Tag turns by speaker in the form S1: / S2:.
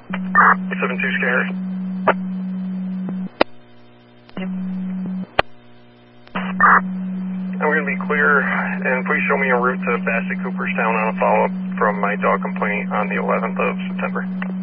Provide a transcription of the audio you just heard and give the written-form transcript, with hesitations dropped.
S1: 72 Scary. I'm going to be clear, and please show me a route to Bassett Cooperstown on a follow-up from my dog complaint on the 11th of September.